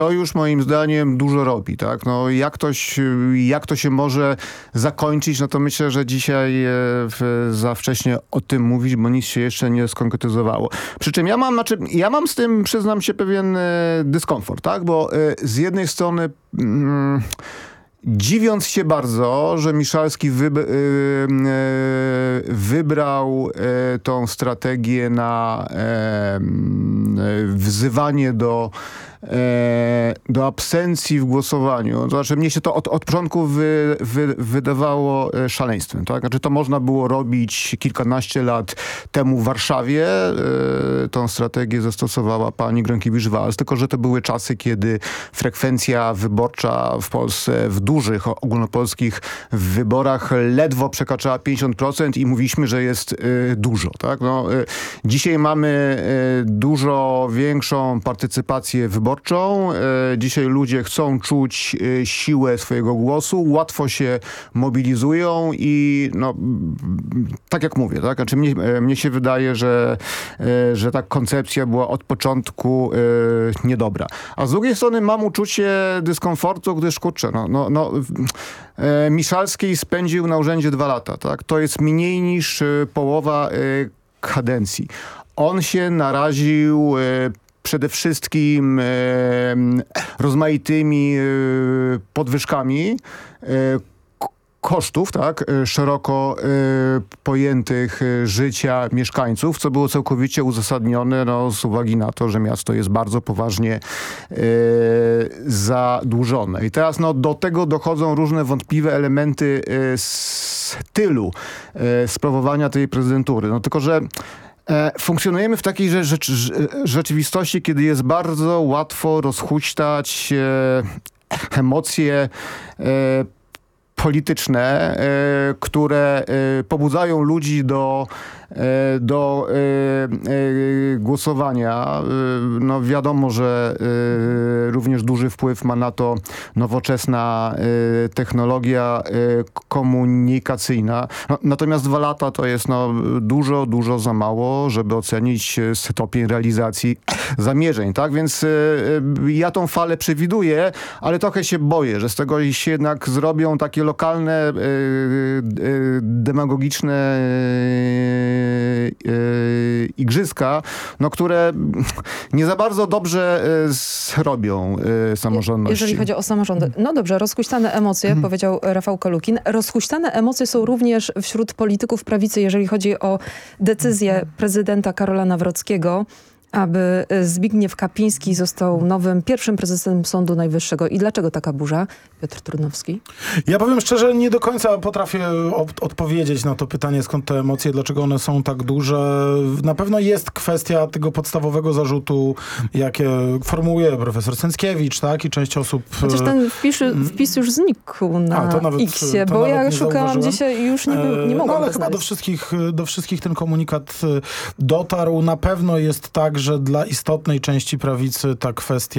To już moim zdaniem dużo robi, tak? No, jak to się może zakończyć, no to myślę, że dzisiaj za wcześnie o tym mówić, bo nic się jeszcze nie skonkretyzowało. Przy czym ja mam z tym, przyznam się, pewien dyskomfort, tak? Bo z jednej strony dziwiąc się bardzo, że Miszalski wybrał tą strategię na wzywanie do absencji w głosowaniu. To znaczy, mnie się to od początku wydawało szaleństwem. Tak? Znaczy, to można było robić kilkanaście lat temu w Warszawie. Tą strategię zastosowała pani Gronkiewicz-Waltz, tylko że to były czasy, kiedy frekwencja wyborcza w Polsce w dużych ogólnopolskich wyborach ledwo przekraczała 50% i mówiliśmy, że jest dużo. Tak? No, dzisiaj mamy dużo większą partycypację wyborczą. Dzisiaj ludzie chcą czuć siłę swojego głosu, łatwo się mobilizują i no, tak jak mówię, tak? Znaczy mnie się wydaje, że ta koncepcja była od początku niedobra. A z drugiej strony mam uczucie dyskomfortu, gdyż kurczę, Miszalski spędził na urzędzie 2 lata, tak? To jest mniej niż połowa kadencji. On się naraził przede wszystkim rozmaitymi podwyżkami kosztów, tak, szeroko pojętych życia mieszkańców, co było całkowicie uzasadnione z uwagi na to, że miasto jest bardzo poważnie zadłużone. I teraz do tego dochodzą różne wątpliwe elementy stylu sprawowania tej prezydentury. No tylko, że funkcjonujemy w takiej rzeczywistości, kiedy jest bardzo łatwo rozhuśtać emocje polityczne, które pobudzają ludzi do głosowania. No wiadomo, że również duży wpływ ma na to nowoczesna technologia komunikacyjna. Natomiast 2 lata to jest dużo za mało, żeby ocenić stopień realizacji zamierzeń. Tak? Więc ja tą falę przewiduję, ale trochę się boję, że z tego się jednak zrobią takie lokalne, demagogiczne igrzyska, które nie za bardzo dobrze zrobią samorządności. Jeżeli chodzi o samorządy. No dobrze, rozhuśtane emocje, powiedział Rafał Kalukin. Rozhuśtane emocje są również wśród polityków prawicy, jeżeli chodzi o decyzję prezydenta Karola Nawrockiego, aby Zbigniew Kapiński został nowym pierwszym prezesem Sądu Najwyższego. I dlaczego taka burza? Piotr Trudnowski. Ja powiem szczerze, nie do końca potrafię odpowiedzieć na to pytanie, skąd te emocje, dlaczego one są tak duże. Na pewno jest kwestia tego podstawowego zarzutu, jakie formułuje profesor Sęckiewicz, tak? I część osób... Chociaż ten wpis już znikł na X-ie, bo ja szukałam dzisiaj i już nie mogłam ale chyba do wszystkich ten komunikat dotarł. Na pewno jest tak, że dla istotnej części prawicy ta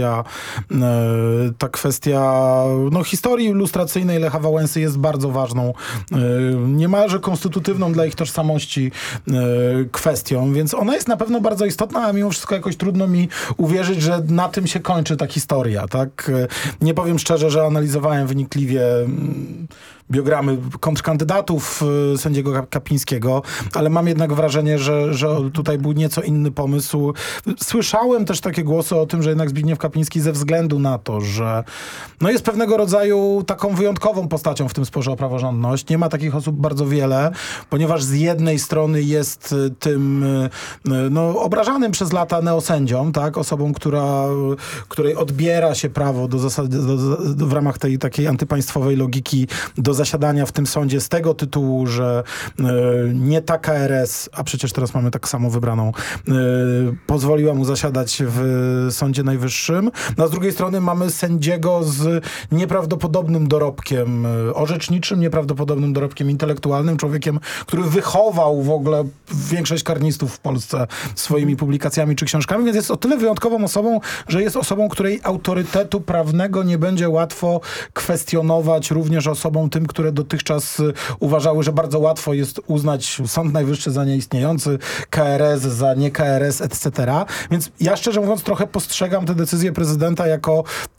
kwestia historii ilustracyjnej Lecha Wałęsy jest bardzo ważną, niemalże konstytutywną dla ich tożsamości kwestią, więc ona jest na pewno bardzo istotna, a mimo wszystko jakoś trudno mi uwierzyć, że na tym się kończy ta historia, tak? Nie powiem szczerze, że analizowałem wynikliwie biogramy kontrkandydatów sędziego Kapińskiego, ale mam jednak wrażenie, że tutaj był nieco inny pomysł. Słyszałem też takie głosy o tym, że jednak Zbigniew Kapiński ze względu na to, że jest pewnego rodzaju taką wyjątkową postacią w tym sporze o praworządność. Nie ma takich osób bardzo wiele, ponieważ z jednej strony jest tym obrażanym przez lata neosędzią, tak? Osobą, której odbiera się prawo w ramach tej takiej antypaństwowej logiki do zasiadania w tym sądzie z tego tytułu, że nie ta KRS, a przecież teraz mamy tak samo wybraną, pozwoliła mu zasiadać w Sądzie Najwyższym. No, a z drugiej strony mamy sędziego z nieprawdopodobnym dorobkiem orzeczniczym, nieprawdopodobnym dorobkiem intelektualnym, człowiekiem, który wychował w ogóle większość karnistów w Polsce swoimi publikacjami czy książkami, więc jest o tyle wyjątkową osobą, że jest osobą, której autorytetu prawnego nie będzie łatwo kwestionować również osobom tym, które dotychczas uważały, że bardzo łatwo jest uznać Sąd Najwyższy za nieistniejący, KRS za nie KRS, etc. Więc ja szczerze mówiąc trochę postrzegam tę decyzję prezydenta jako